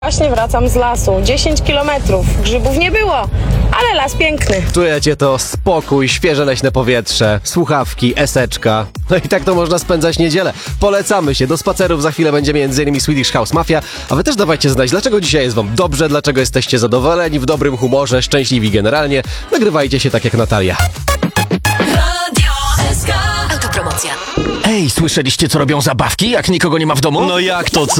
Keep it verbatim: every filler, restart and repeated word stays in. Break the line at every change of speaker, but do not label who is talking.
Właśnie wracam z lasu. dziesięć kilometrów. Grzybów nie było, ale las piękny.
Czujecie to? Spokój, świeże leśne powietrze, słuchawki, eseczka. No i tak to można spędzać niedzielę. Polecamy się. Do spacerów za chwilę będzie między innymi Swedish House Mafia, a wy też dawajcie znać, dlaczego dzisiaj jest wam dobrze, dlaczego jesteście zadowoleni, w dobrym humorze, szczęśliwi generalnie. Nagrywajcie się tak jak Natalia.
Radio S K. Autopromocja.
Ej, słyszeliście, co robią zabawki, jak nikogo nie ma w domu?
No jak to co?